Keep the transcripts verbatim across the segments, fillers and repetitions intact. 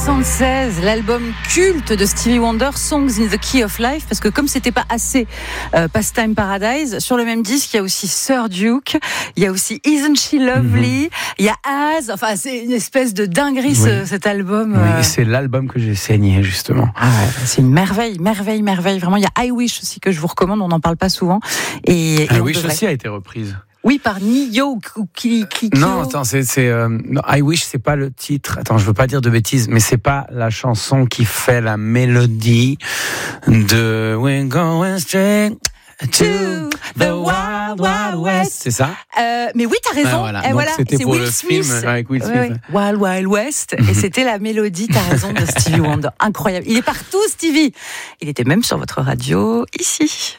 soixante-seize, l'album culte de Stevie Wonder, Songs in the Key of Life, parce que comme c'était pas assez euh, Pastime Paradise, sur le même disque, il y a aussi Sir Duke, il y a aussi Isn't She Lovely, mm-hmm. il y a Az, enfin c'est une espèce de dinguerie oui. ce, cet album. Oui, euh... c'est l'album que j'ai saigné justement. Ah ouais, c'est une merveille, merveille, merveille, vraiment. Il y a I Wish aussi que je vous recommande, on n'en parle pas souvent. Et, et I Wish devrait... aussi a été reprise. Oui, par Nio ou Kikyo. Non, attends, c'est, c'est euh, non, I Wish, c'est pas le titre. Attends, je veux pas dire de bêtises, mais c'est pas la chanson qui fait la mélodie de We're Going Straight to the Wild Wild West. C'est ça? Euh, mais oui, t'as raison. Ah, voilà. Et donc, voilà, c'était c'est pour Will le Smith. film avec Will Smith. Oui, oui. Wild Wild West. Et c'était la mélodie, t'as raison, de Stevie Wonder. Incroyable. Il est partout, Stevie. Il était même sur votre radio, ici.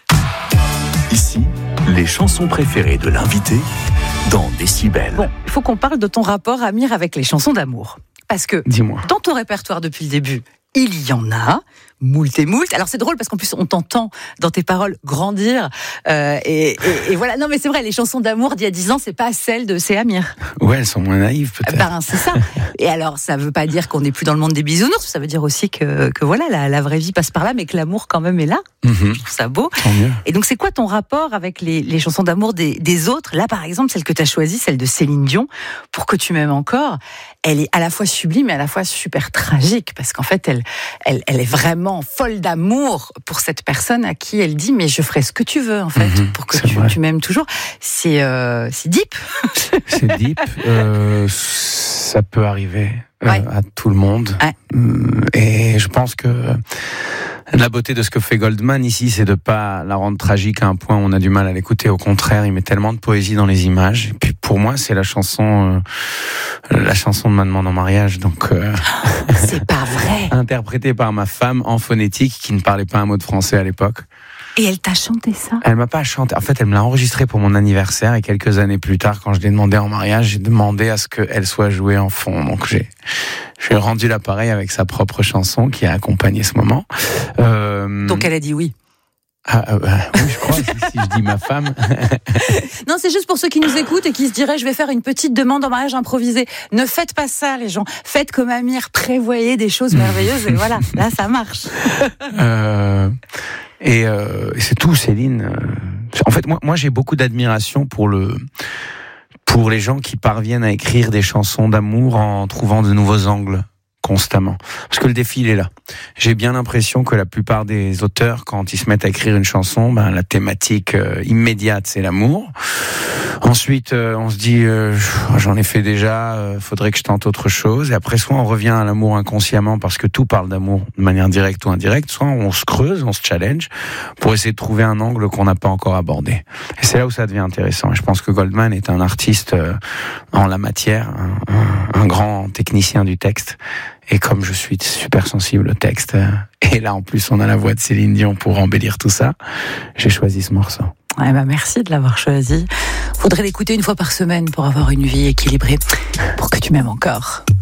Ici, les chansons préférées de l'invité dans Décibel. Bon, il faut qu'on parle de ton rapport, Amir, avec les chansons d'amour. Parce que, dis-moi, dans ton répertoire depuis le début, il y en a, moult et moult. Alors c'est drôle parce qu'en plus on t'entend dans tes paroles grandir. Euh, et, et, et voilà, non mais c'est vrai, les chansons d'amour d'il y a dix ans, c'est pas celles de C'est Amir. Ouais, elles sont moins naïves peut-être. Ben, c'est ça. Et alors ça veut pas dire qu'on n'est plus dans le monde des bisounours, ça veut dire aussi que, que voilà, la, la vraie vie passe par là, mais que l'amour quand même est là. Mm-hmm. Je trouve ça beau. Tant mieux. Et donc c'est quoi ton rapport avec les, les chansons d'amour des, des autres? Là par exemple, celle que tu as choisie, celle de Céline Dion, Pour que tu m'aimes encore, elle est à la fois sublime et à la fois super tragique, parce qu'en fait elle, elle, elle est vraiment folle d'amour pour cette personne à qui elle dit mais je ferai ce que tu veux en fait mmh, pour que tu, tu m'aimes toujours. C'est, euh, c'est deep. C'est deep. Euh, ça peut arriver euh, ouais. à tout le monde. Ouais. Et je pense que la beauté de ce que fait Goldman ici, c'est de pas la rendre tragique à un point où on a du mal à l'écouter. Au contraire, il met tellement de poésie dans les images. Et puis pour moi, c'est la chanson, euh, la chanson de ma demande en mariage. Donc, euh, c'est pas vrai. Interprétée par ma femme en phonétique, qui ne parlait pas un mot de français à l'époque. Et elle t'a chanté ça? Elle m'a pas chanté. En fait, elle me l'a enregistré pour mon anniversaire. Et quelques années plus tard, quand je l'ai demandé en mariage, j'ai demandé à ce qu'elle soit jouée en fond. Donc j'ai, j'ai rendu l'appareil avec sa propre chanson qui a accompagné ce moment. Euh... Donc elle a dit oui. Ah, euh, oui, je crois, si, si je dis ma femme. Non, c'est juste pour ceux qui nous écoutent et qui se diraient, je vais faire une petite demande en mariage improvisée. Ne faites pas ça, les gens. Faites comme Amir, prévoyez des choses merveilleuses et voilà, là, ça marche. euh, et, euh, et c'est tout, Céline. En fait, moi, moi, j'ai beaucoup d'admiration pour le, pour les gens qui parviennent à écrire des chansons d'amour en trouvant de nouveaux angles. Constamment. Parce que le défi, il est là. J'ai bien l'impression que la plupart des auteurs, quand ils se mettent à écrire une chanson, ben, la thématique euh, immédiate, c'est l'amour. Ensuite, euh, on se dit, euh, j'en ai fait déjà, euh, faudrait que je tente autre chose. Et après, soit on revient à l'amour inconsciemment parce que tout parle d'amour de manière directe ou indirecte, soit on se creuse, on se challenge pour essayer de trouver un angle qu'on n'a pas encore abordé. Et c'est là où ça devient intéressant. Et je pense que Goldman est un artiste euh, en la matière, un, un, un grand technicien du texte. Et comme je suis super sensible au texte, et là en plus on a la voix de Céline Dion pour embellir tout ça, j'ai choisi ce morceau. Ouais, bah merci de l'avoir choisi. Faudrait l'écouter une fois par semaine pour avoir une vie équilibrée. Pour que tu m'aimes encore.